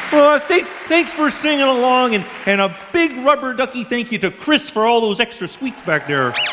Thanks for singing along, and a big rubber ducky thank you to Chris for all those extra sweets back there.